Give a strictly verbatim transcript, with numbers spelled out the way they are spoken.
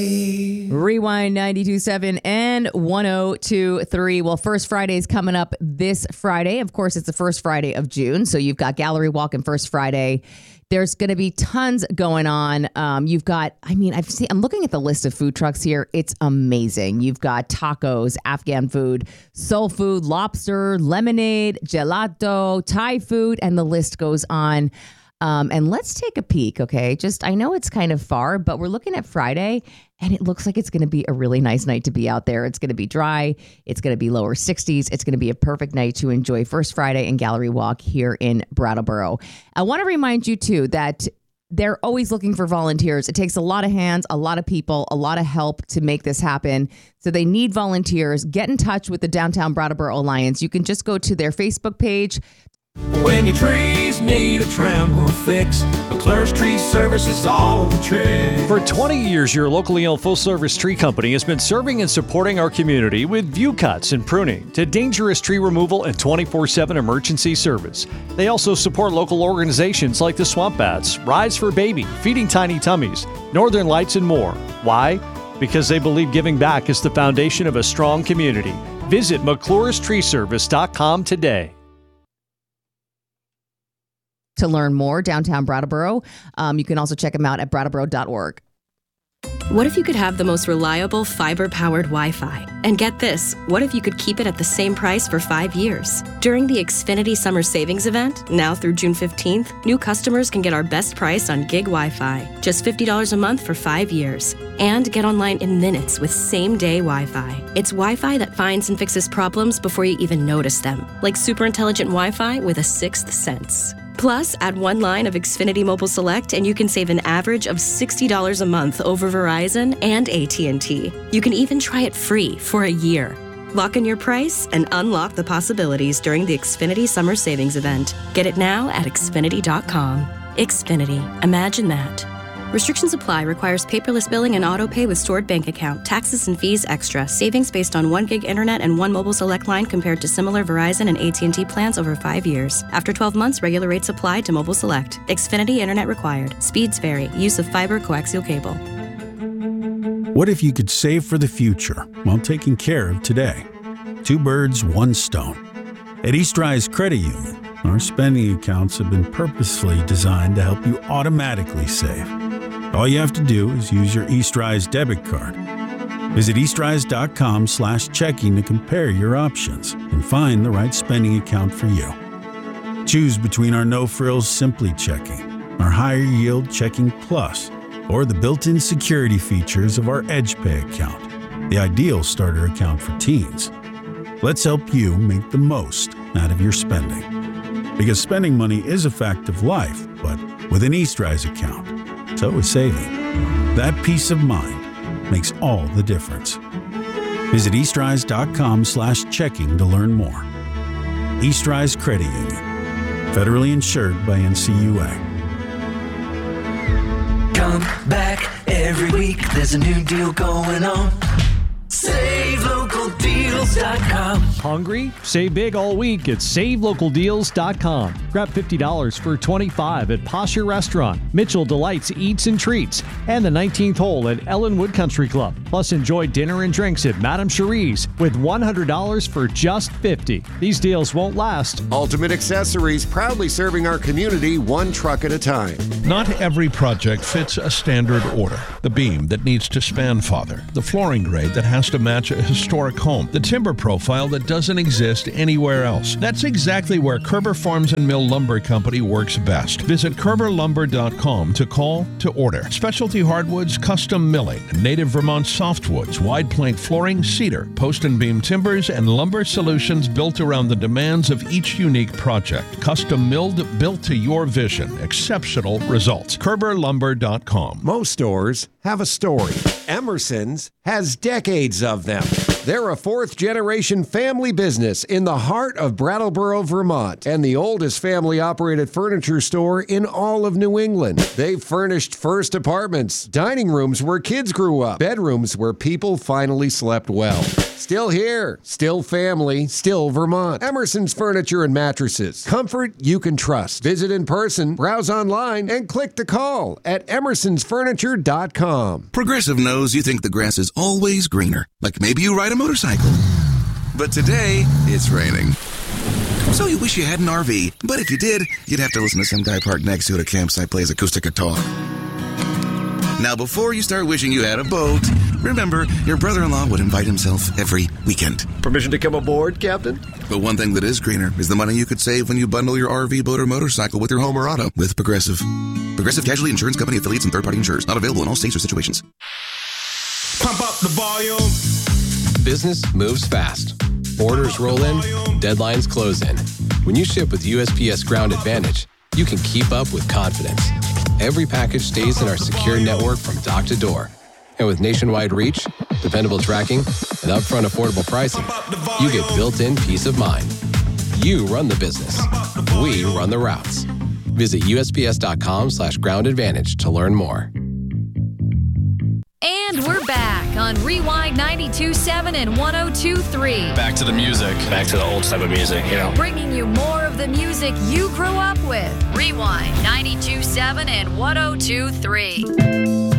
Rewind ninety-two point seven and one oh two point three. Well, First Friday is coming up this Friday. Of course, it's the first Friday of June. So you've got Gallery Walk and First Friday. There's going to be tons going on. Um, you've got, I mean, I've seen, I'm looking at the list of food trucks here. It's amazing. You've got tacos, Afghan food, soul food, lobster, lemonade, gelato, Thai food, and the list goes on. Um, and let's take a peek, okay? Just, I know it's kind of far, but we're looking at Friday, and it looks like it's going to be a really nice night to be out there. It's going to be dry. It's going to be lower sixties. It's going to be a perfect night to enjoy First Friday and Gallery Walk here in Brattleboro. I want to remind you, too, that they're always looking for volunteers. It takes a lot of hands, a lot of people, a lot of help to make this happen. So they need volunteers. Get in touch with the Downtown Brattleboro Alliance. You can just go to their Facebook page. When your trees need a trim or fix, McClure's Tree Service is all the trick. For twenty years, your locally owned full-service tree company has been serving and supporting our community with view cuts and pruning to dangerous tree removal and twenty-four seven emergency service. They also support local organizations like the Swamp Bats, Rides for Baby, Feeding Tiny Tummies, Northern Lights, and more. Why? Because they believe giving back is the foundation of a strong community. Visit McClure's Tree Service dot com today. To learn more, downtown Brattleboro. Um, you can also check them out at brattleboro dot org. What if you could have the most reliable fiber-powered Wi-Fi? And get this, what if you could keep it at the same price for five years? During the Xfinity Summer Savings Event, now through June fifteenth, new customers can get our best price on gig Wi-Fi, just fifty dollars a month for five years. And get online in minutes with same-day Wi-Fi. It's Wi-Fi that finds and fixes problems before you even notice them, like super intelligent Wi-Fi with a sixth sense. Plus, add one line of Xfinity Mobile Select and you can save an average of sixty dollars a month over Verizon and A T and T. You can even try it free for a year. Lock in your price and unlock the possibilities during the Xfinity Summer Savings Event. Get it now at Xfinity dot com. Xfinity. Imagine that. Restrictions apply. Requires paperless billing and auto pay with stored bank account. Taxes and fees extra. Savings based on one gig internet and one mobile select line compared to similar Verizon and A T and T plans over five years. After twelve months, regular rates apply to mobile select. Xfinity internet required. Speeds vary. Use of fiber coaxial cable. What if you could save for the future while taking care of today? Two birds, one stone. At Eastrise Credit Union, our spending accounts have been purposefully designed to help you automatically save. All you have to do is use your Eastrise debit card. Visit eastrise dot com slash checking to compare your options and find the right spending account for you. Choose between our no-frills Simply Checking, our higher yield Checking Plus, or the built-in security features of our EdgePay account, the ideal starter account for teens. Let's help you make the most out of your spending. Because spending money is a fact of life, but with an Eastrise account, so is saving. That peace of mind makes all the difference. Visit eastrise dot com slash checking to learn more. Eastrise Credit Union. Federally insured by N C U A. Come back every week. There's a new deal going on. save local deals dot com. Hungry? Save big all week at save local deals dot com. Grab fifty dollars for twenty-five dollars at Posher Restaurant, Mitchell Delights Eats and Treats, and the nineteenth hole at Ellenwood Country Club. Plus, enjoy dinner and drinks at Madame Cherie's with one hundred dollars for just fifty dollars. These deals won't last. Ultimate Accessories, proudly serving our community one truck at a time. Not every project fits a standard order. The beam that needs to span father, the flooring grade that has to match a historic home, the timber profile that doesn't exist anywhere else. That's exactly where Kerber Farms and Mill Lumber Company works best. Visit kerber lumber dot com to call to order. Specialty hardwoods, custom milling, native Vermont softwoods, wide plank flooring, cedar, post and beam timbers, and lumber solutions built around the demands of each unique project. Custom milled, built to your vision. Exceptional results. kerber lumber dot com. Most stores have a story. Emerson's has decades of them. They're a fourth-generation family business in the heart of Brattleboro, Vermont, and the oldest family-operated furniture store in all of New England. They've furnished first apartments, dining rooms where kids grew up, bedrooms where people finally slept well. Still here, still family, still Vermont. Emerson's Furniture and Mattresses. Comfort you can trust. Visit in person, browse online, and click to call at emersons furniture dot com. Progressive knows you think the grass is always greener. Like maybe you ride a motorcycle. But today, it's raining. So you wish you had an R V. But if you did, you'd have to listen to some guy parked next to it at a campsite plays acoustic guitar. Now, before you start wishing you had a boat, remember, your brother-in-law would invite himself every weekend. Permission to come aboard, Captain? But one thing that is greener is the money you could save when you bundle your R V, boat, or motorcycle with your home or auto with Progressive. Progressive Casualty Insurance Company affiliates and third-party insurers. Not available in all states or situations. Pump up the volume. Business moves fast. Orders roll in, deadlines close in. When you ship with U S P S Ground Advantage, you can keep up with confidence. Every package stays in our secure network from dock to door. And with nationwide reach, dependable tracking, and upfront affordable pricing, you get built-in peace of mind. You run the business. We run the routes. Visit U S P S dot com slash ground advantage to learn more. And we're back on Rewind ninety-two point seven and one oh two point three. Back to the music. Back to the old type of music, you know. Bringing you more of the music you grew up with. Rewind ninety-two point seven and one oh two point three.